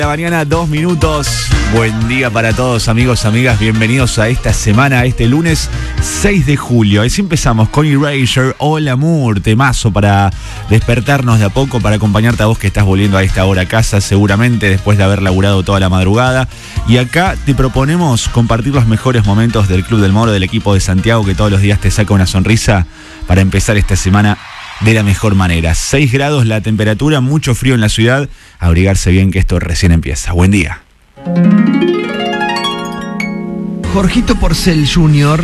La mañana, 2 minutos. Buen día para todos, amigos, amigas. Bienvenidos a esta semana, a este lunes 6 de julio. Así empezamos con Erasure, Hola Amor, temazo para despertarnos de a poco, para acompañarte a vos que estás volviendo a esta hora a casa, seguramente después de haber laburado toda la madrugada. Y acá te proponemos compartir los mejores momentos del Club del Moro, del equipo de Santiago, que todos los días te saca una sonrisa para empezar esta semana de la mejor manera. 6 grados la temperatura, mucho frío en la ciudad. Abrigarse bien que esto recién empieza. Buen día. Jorgito Porcel Jr.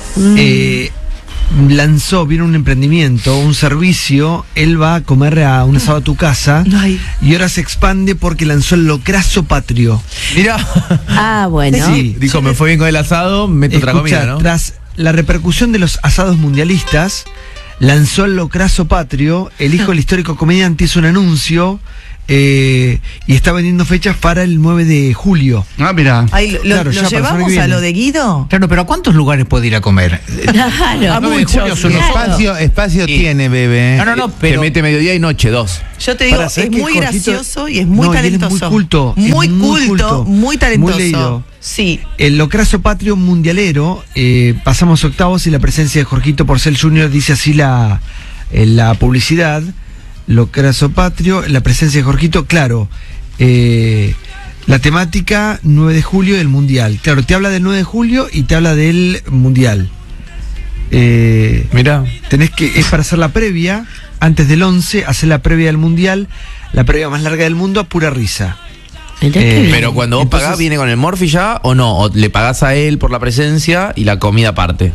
Viene un emprendimiento, un servicio. Él va a comer a un asado a tu casa. Ay. Y ahora se expande porque lanzó el Locrazo Patrio. Mirá. Ah, bueno. Sí. Dijo, me fue bien con el asado, meto otra comida, ¿no? Tras la repercusión de los asados mundialistas, lanzó el Locrazo Patrio. El hijo del histórico comediante hizo un anuncio y está vendiendo fechas para el 9 de julio. Ah, mira. Ay, Claro, ya ¿lo para llevamos semana que a viene. lo de Guido? Claro, pero ¿a cuántos lugares puede ir a comer? Claro. A muchos. Espacio tiene, bebé. No, pero... Te mete mediodía y noche, 2. Yo te digo, Para, es ¿sabes qué, muy Jorgito? gracioso y es muy No, y él es talentoso. muy culto, es Muy muy culto, culto, muy talentoso. muy leído. Sí. El Locrazo Patrio mundialero, pasamos octavos y la presencia de Jorgito Porcel Jr. dice así la publicidad. Locrazo Patrio, la presencia de Jorgito, claro. La temática 9 de julio del Mundial. Claro, te habla del 9 de julio y te habla del Mundial. Mirá. Es para hacer la previa, antes del 11, hacer la previa del Mundial, la previa más larga del mundo a pura risa. Mirá qué bien. Pero cuando vos Entonces- pagás, ¿viene con el Morphy ya o no? ¿O le pagás a él por la presencia y la comida aparte?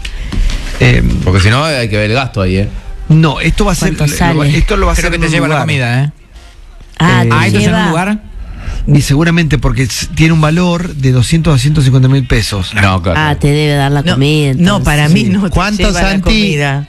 Porque si no, hay que ver el gasto ahí, No, esto va a ser. ¿Cuánto sale? Esto lo va a Creo hacer que en te un lleva la lugar. comida, ¿eh? Ah, ¿esto te ¿esto es en un lleva. lugar? Y seguramente porque tiene un valor de 200 a 250 mil pesos. No, claro. Ah, te debe dar la No, comida. no, entonces. para mí no te ¿Cuánto, lleva la Santi? comida.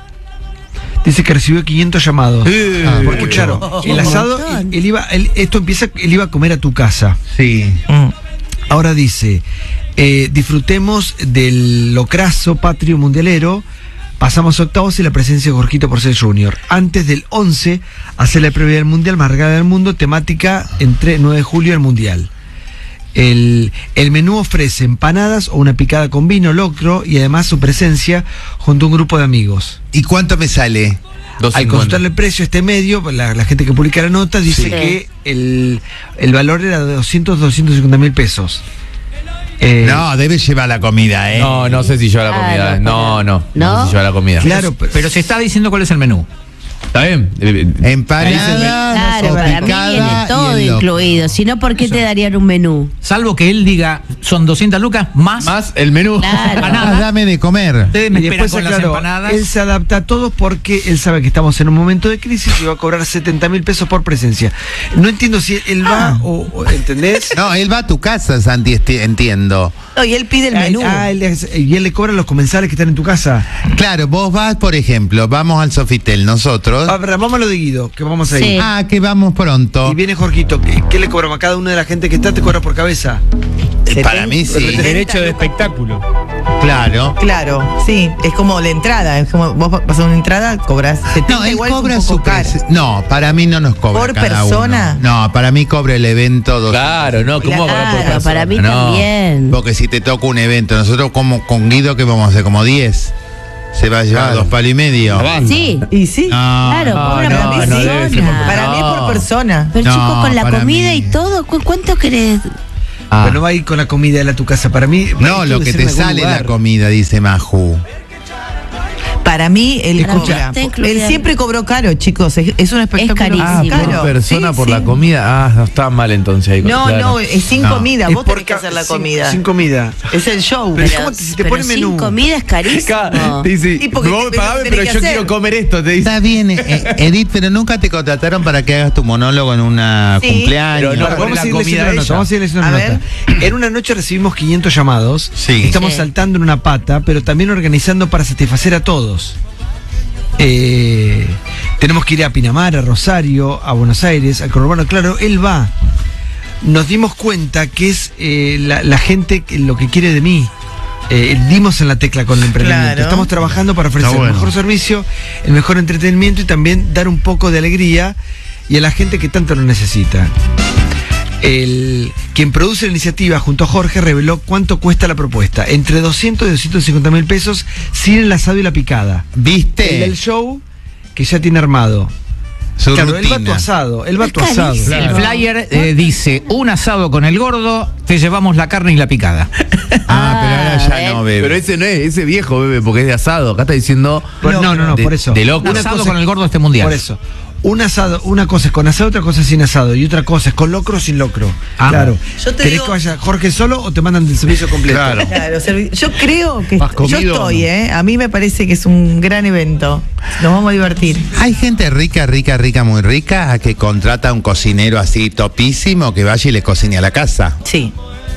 Dice que recibió 500 llamados. Porque mucho. claro, el Un asado, montón. él iba a comer a tu casa. Sí. Ahora dice, disfrutemos del Locrazo Patrio Mundialero, pasamos octavos y la presencia de Jorgito Porcel Jr. Antes del 11, hacer la previa del Mundial más larga del mundo, temática entre 9 de julio y el Mundial. El menú ofrece empanadas o una picada con vino, locro y además su presencia junto a un grupo de amigos. ¿Y cuánto me sale? Al consultarle el precio a este medio, la gente que publica la nota dice Sí. que el valor era de 250 mil pesos. No, debe llevar la comida, ¿eh? No sé si lleva la comida. Claro, No ¿no? sé si lleva la comida. Claro, Pero se está diciendo cuál es el menú. ¿Está bien? Empanadas Claro, o para mí picada viene todo y el locro. incluido. Si no, ¿por qué te darían un menú? Salvo que él diga, son 200 lucas más. Más el menú. Claro. Empanadas. Dame de comer. Ustedes me y esperan después, con las claro, empanadas. él se adapta a todos porque él sabe que estamos en un momento de crisis y va a cobrar 70 mil pesos por presencia. No entiendo si él va o ¿entendés? No, él va a tu casa, Santi, entiendo. No, y él pide el menú. Y él le cobra a los comensales que están en tu casa. Claro, vos vas, por ejemplo, vamos al Sofitel, nosotros. A ver, vamos a lo de Guido, que vamos a ir. Sí. Ah, que vamos pronto. Y viene Jorgito, ¿qué le cobramos a cada una de la gente que está? ¿Te cobra por cabeza? Para mí sí. Derecho de espectáculo. Claro. Claro, sí, es como la entrada, es como vos pasas una entrada, cobras 70, No, él igual cobra un poco su caro. No, para mí no nos cobra ¿Por cada persona? uno. No, para mí cobra el evento 200. Claro, no, ¿cómo va a pagar por Claro, para mí persona? No. también. Porque si te toca un evento, nosotros como con Guido que vamos a hacer como 10. Se va a llevar Claro. 2 palos y medio. Sí, Y sí, claro, cobra no, por no debe ser por persona. para mí es por persona. Pero No, chicos, con la para comida mí. y todo, ¿cuánto querés? Pero no va a ir con la comida él a tu casa. Para mí. No, esto lo debe que ser te en algún sale lugar. la comida, dice Maju. Para mí él Escucha, cobra. está incluida. Él siempre cobró caro, chicos. Es un espectáculo carísimo. Ah, por caro. persona, Sí, por sí. la comida. Ah, no está mal entonces ahí. No, claro. no, es sin No. comida. Es Vos por tenés que hacer la sin- comida. Sin comida. Es el show. Pero es como si te Pero pone sin menú. comida es carísimo. Dice, Y porque vos te- pagame, tenés pero que yo hacer. quiero comer esto, te dice. Está bien, Edith, pero nunca te contrataron para que hagas tu monólogo en una Sí. cumpleaños. Pero no, Ahora, vamos a la ir comida leyendo la ella. nota. Vamos a ir leyendo A la ver. nota. En una noche recibimos 500 llamados. Sí. Estamos Sí. saltando en una pata, pero también organizando para satisfacer a todos. Tenemos que ir a Pinamar, a Rosario, a Buenos Aires, al conurbano. Claro, él va. Nos dimos cuenta que es la gente lo que quiere de mí. Dimos en la tecla con el emprendimiento. Claro. Estamos trabajando para ofrecer Está bueno. el mejor servicio, el mejor entretenimiento y también dar un poco de alegría y a la gente que tanto lo necesita. Quien produce la iniciativa junto a Jorge reveló cuánto cuesta la propuesta. Entre 200 y 250 mil pesos sin el asado y la picada. ¿Viste? El del show que ya tiene armado. Su Claro, rutina. él va tu asado. carísimo. El flyer dice, un asado con el gordo, te llevamos la carne y la picada. Pero ahora ya no bebe. Pero ese no es, ese viejo bebe porque es de asado. Acá está diciendo. No, de- por eso. De loco. Un asado con el gordo este mundial. Por eso. Un asado, una cosa es con asado, otra cosa es sin asado. Y otra cosa es con locro o sin locro. Claro. Yo te ¿Querés digo- que vaya Jorge solo o te mandan del servicio completo? Claro. Claro, yo creo que ¿Vas comido yo o estoy, no? a mí me parece que es un gran evento. Nos vamos a divertir. Hay gente rica, muy rica, que contrata a un cocinero así topísimo que vaya y le cocine a la casa. Sí.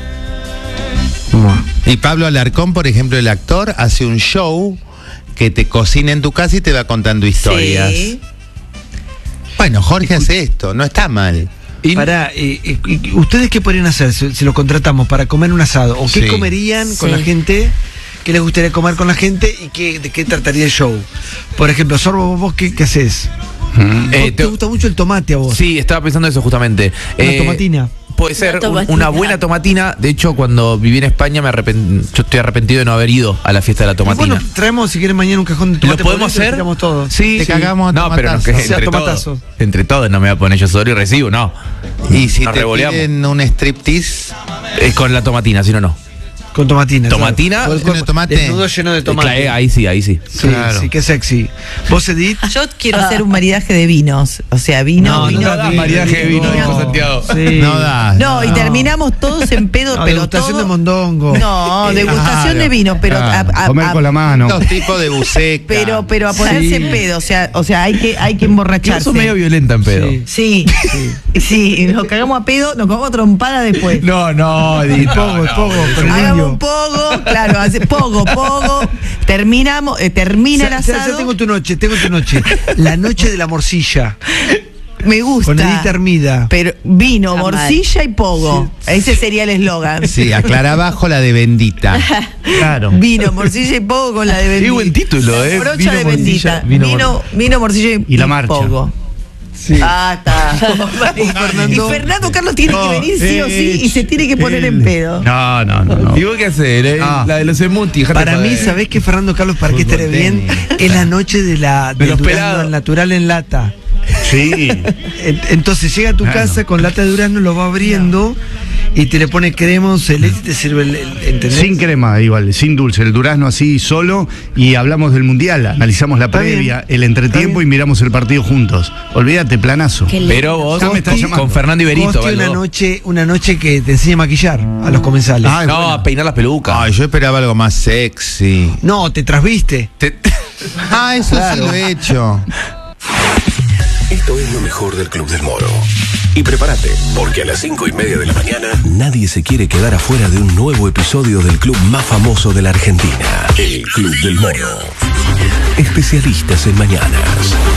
Y Pablo Alarcón, por ejemplo, el actor, hace un show que te cocina en tu casa y te va contando historias. Sí. Bueno, Jorge hace esto, no está mal. Pará, ¿ustedes qué podrían hacer si lo contratamos para comer un asado? ¿O qué Sí. comerían con Sí. la gente? ¿Qué les gustaría comer con la gente? ¿Y de qué trataría el show? Por ejemplo, Sorbo, ¿vos qué haces? ¿Te gusta mucho el tomate a vos? Sí, estaba pensando eso justamente. Una tomatina. Puede ser tomatina. una buena tomatina. De hecho, cuando viví en España yo estoy arrepentido de no haber ido a la fiesta de la Y tomatina. bueno, traemos si quieren mañana un cajón de ¿Lo tomate. podemos podrido y hacer? tiramos todo. Sí, Te cagamos a No, pero no, que tomatazos. Sea entre tomatazos. todos. Entre todos no me voy a poner yo solo y recibo, no. Y si Nos te revoleamos. piden un striptease, Es con la tomatina, si no, no. Con tomatina. Tomatina, claro. lleno de tomate. Desnudo lleno de tomate. Claro, ahí sí. Sí, sí, qué sexy. ¿Vos, Edith? Yo quiero hacer un maridaje de vinos. O sea, vino. da maridaje de vino, dijo Santiago. Sí. no da. No, y terminamos todos en pedo, No, pero degustación todo. de mondongo. No, degustación Claro, de vinos, pero claro. Comer con la mano. Dos tipos de buceca. pero a ponerse Sí. en pedo, o sea, hay que emborracharse. Sos medio violenta en pedo. Sí. Sí, nos cagamos a pedo, nos cagamos a trompada después. No, Edith. Pogo, con Hagamos Emilio. un pogo, claro, hace pogo, termina el Ya asado. tengo tu noche. La noche de la morcilla. Me gusta. Con Edith Hermida. Pero vino, Está morcilla y pogo. Ese sería el eslogan. Sí, aclara abajo la de bendita. Claro. Vino, morcilla y pogo con la de bendita. Qué buen título, Brocha Vino, de morcilla, bendita. Vino, morcilla Y la marcha. pogo. Sí. Ah, está. Y Fernando Carlos tiene que venir sí o sí y se tiene que poner en pedo. No. ¿Y vos qué haces? Ah. La de los emojis. Para mí, ¿sabés qué, Fernando Carlos? Para que esté bien, es la noche de del los durazno pelados. natural en lata. Sí. Entonces llega a tu casa con lata de durazno, lo va abriendo y te le pone crema, celeste y te sirve ¿entendés? Sin crema, igual, sin dulce, el durazno así solo, y hablamos del mundial, analizamos la Está previa, bien. el entretiempo y miramos el partido juntos. Olvídate, planazo. Qué lindo. Pero vos Ya me estás llamando. con Fernando Iberito, Costi, ¿vale? una noche que te enseña a maquillar a los comensales. Ah, No, bueno. a peinar las pelucas. Ay, yo esperaba algo más sexy. No, te trasviste. Eso sí lo he hecho. Esto es lo mejor del Club del Moro. Y prepárate, porque a las 5:30 de la mañana nadie se quiere quedar afuera de un nuevo episodio del club más famoso de la Argentina, el Club del Moro. Especialistas en mañanas.